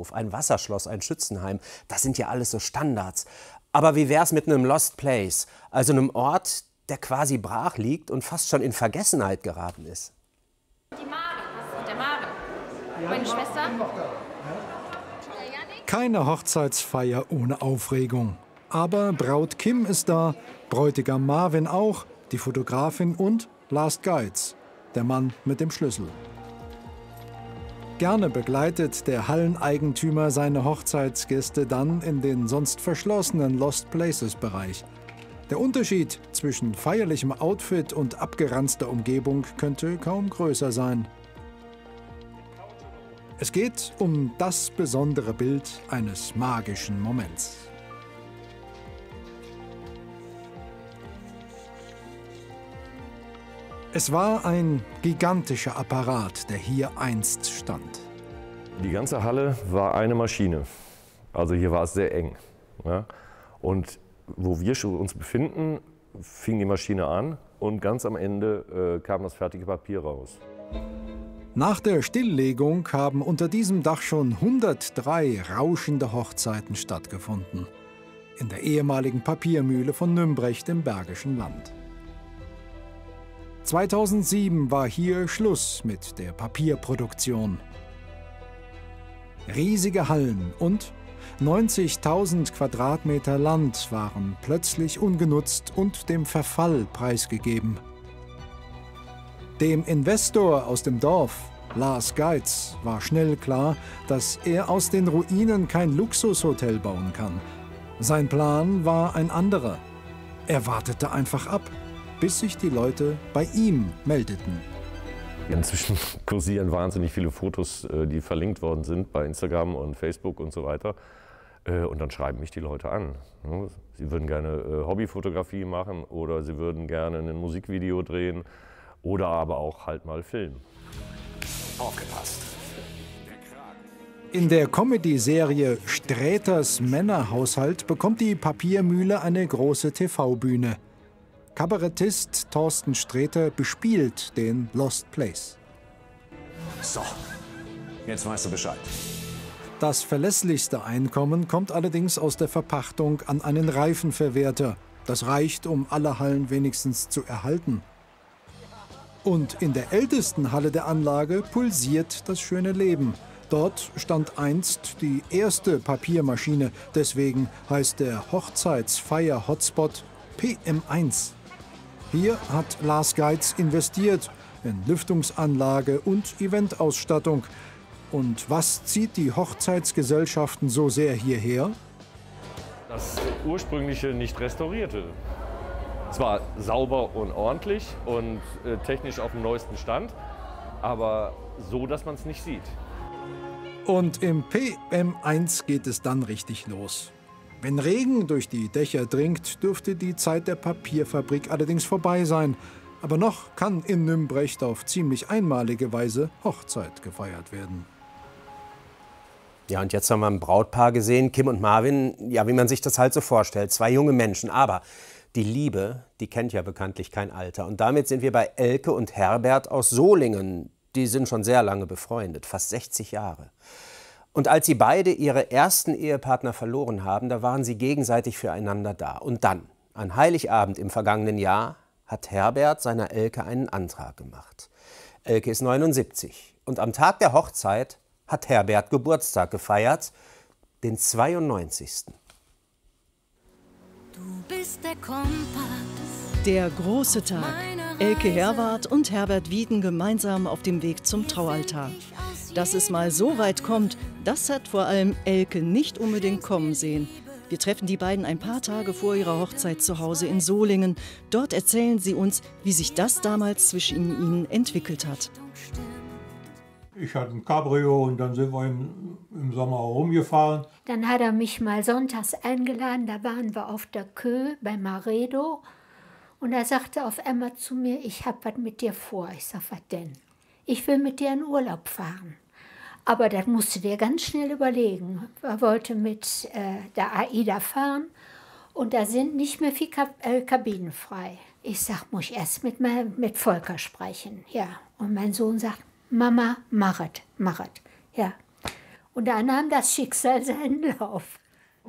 Bauernhof, ein Wasserschloss, ein Schützenheim. Das sind ja alles so Standards. Aber wie wär's mit einem Lost Place, also einem Ort, der quasi brach liegt und fast schon in Vergessenheit geraten ist? Die Maren, was ist mit der Maren? Meine Schwester? Keine Hochzeitsfeier ohne Aufregung. Aber Braut Kim ist da, Bräutigam Marvin auch, die Fotografin und Last Guides, der Mann mit dem Schlüssel. Gerne begleitet der Halleneigentümer seine Hochzeitsgäste dann in den sonst verschlossenen Lost Places-Bereich. Der Unterschied zwischen feierlichem Outfit und abgeranzter Umgebung könnte kaum größer sein. Es geht um das besondere Bild eines magischen Moments. Es war ein gigantischer Apparat, der hier einst stand. Die ganze Halle war eine Maschine. Also hier war es sehr eng. Ja? Und wo wir uns befinden, fing die Maschine an und ganz am Ende kam das fertige Papier raus. Nach der Stilllegung haben unter diesem Dach schon 103 rauschende Hochzeiten stattgefunden. In der ehemaligen Papiermühle von Nümbrecht im Bergischen Land. 2007 war hier Schluss mit der Papierproduktion. Riesige Hallen und 90.000 Quadratmeter Land waren plötzlich ungenutzt und dem Verfall preisgegeben. Dem Investor aus dem Dorf, Lars Geitz, war schnell klar, dass er aus den Ruinen kein Luxushotel bauen kann. Sein Plan war ein anderer. Er wartete einfach ab, bis sich die Leute bei ihm meldeten. Inzwischen kursieren wahnsinnig viele Fotos, die verlinkt worden sind bei Instagram und Facebook und so weiter. Und dann schreiben mich die Leute an. Sie würden gerne Hobbyfotografie machen oder sie würden gerne ein Musikvideo drehen oder aber auch halt mal filmen. Aufgepasst! In der Comedy-Serie Sträters Männerhaushalt bekommt die Papiermühle eine große TV-Bühne. Kabarettist Thorsten Sträter bespielt den Lost Place. So, jetzt weißt du Bescheid. Das verlässlichste Einkommen kommt allerdings aus der Verpachtung an einen Reifenverwerter. Das reicht, um alle Hallen wenigstens zu erhalten. Und in der ältesten Halle der Anlage pulsiert das schöne Leben. Dort stand einst die erste Papiermaschine. Deswegen heißt der Hochzeitsfeier-Hotspot PM1. Hier hat Lars Geitz investiert in Lüftungsanlage und Eventausstattung. Und was zieht die Hochzeitsgesellschaften so sehr hierher? Das ursprüngliche nicht restaurierte. Zwar sauber und ordentlich und technisch auf dem neuesten Stand, aber so, dass man es nicht sieht. Und im PM1 geht es dann richtig los. Wenn Regen durch die Dächer dringt, dürfte die Zeit der Papierfabrik allerdings vorbei sein. Aber noch kann in Nümbrecht auf ziemlich einmalige Weise Hochzeit gefeiert werden. Ja, und jetzt haben wir ein Brautpaar gesehen, Kim und Marvin, ja, wie man sich das halt so vorstellt, zwei junge Menschen. Aber die Liebe, die kennt ja bekanntlich kein Alter. Und damit sind wir bei Elke und Herbert aus Solingen. Die sind schon sehr lange befreundet, fast 60 Jahre. Und als sie beide ihre ersten Ehepartner verloren haben, da waren sie gegenseitig füreinander da. Und dann, an Heiligabend im vergangenen Jahr, hat Herbert seiner Elke einen Antrag gemacht. Elke ist 79 und am Tag der Hochzeit hat Herbert Geburtstag gefeiert, den 92. Du bist der Kompass. Der große Tag. Elke Herwarth und Herbert Wieden gemeinsam auf dem Weg zum Traualtar. Dass es mal so weit kommt, das hat vor allem Elke nicht unbedingt kommen sehen. Wir treffen die beiden ein paar Tage vor ihrer Hochzeit zu Hause in Solingen. Dort erzählen sie uns, wie sich das damals zwischen ihnen entwickelt hat. Ich hatte ein Cabrio und dann sind wir im Sommer rumgefahren. Dann hat er mich mal sonntags eingeladen, da waren wir auf der Kö bei Maredo. Und er sagte auf einmal zu mir, ich habe was mit dir vor. Ich sag, was denn? Ich will mit dir in Urlaub fahren. Aber das musst du dir ganz schnell überlegen. Er wollte mit der AIDA fahren und da sind nicht mehr viele Kabinen frei. Ich sag, muss ich erst mit Volker sprechen. Ja. Und mein Sohn sagt, Mama, mach es. Ja. Und da nahm das Schicksal seinen Lauf.